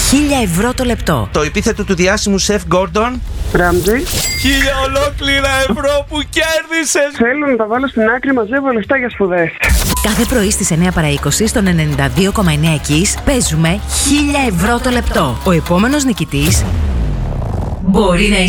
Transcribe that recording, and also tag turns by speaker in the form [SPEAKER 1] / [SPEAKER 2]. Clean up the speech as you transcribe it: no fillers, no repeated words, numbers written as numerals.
[SPEAKER 1] 1.000 ευρώ το λεπτό.
[SPEAKER 2] Το επίθετο του διάσημου σεφ Γκόρντον.
[SPEAKER 3] Ράμζι.
[SPEAKER 2] 1.000 ολόκληρα ευρώ που κέρδισες.
[SPEAKER 3] Θέλω να τα βάλω στην άκρη, μαζεύω λεφτά για σπουδές.
[SPEAKER 1] Κάθε πρωί στις 9 παρά 20 στον 92,9 Kiss παίζουμε 1.000 ευρώ το λεπτό. Ο επόμενος νικητής μπορεί να